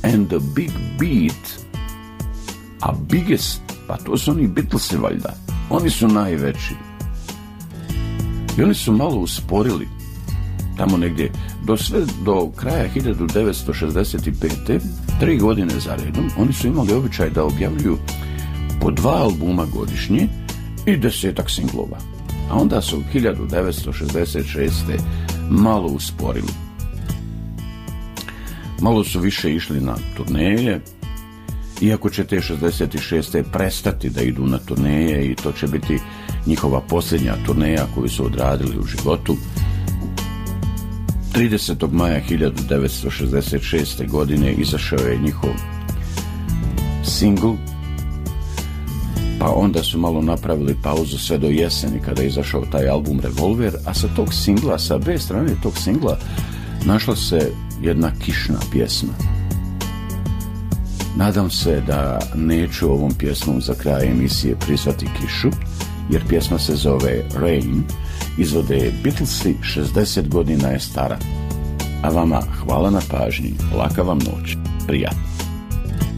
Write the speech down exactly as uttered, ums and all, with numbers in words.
and the Big Beat, a biggest, pa to su oni Beatlesi valjda, oni su najveći. I oni su malo usporili, tamo negdje, do sve do kraja hiljadu devetsto šezdeset pete. tri godine za redom, oni su imali običaj da objavljuju po dva albuma godišnje i desetak singlova. A onda su hiljadu devetsto šezdeset šeste. malo usporili. Malo su više išli na turneje, iako će te šezdeset šeste. prestati da idu na turneje i to će biti njihova posljednja turneja koju su odradili u životu. tridesetog maja hiljadu devetsto šezdeset šeste. godine izašao je njihov singl, pa onda su malo napravili pauzu sve do jeseni kada je izašao taj album Revolver, a sa tog singla, sa B strane tog singla našla se jedna kišna pjesma. Nadam se da neću ovom pjesmom za kraj emisije prizvati kišu, jer pjesma se zove Rain, izvode Beatlesi, šezdeset godina je stara. A vama hvala na pažnji, laka vam noć, prijatno.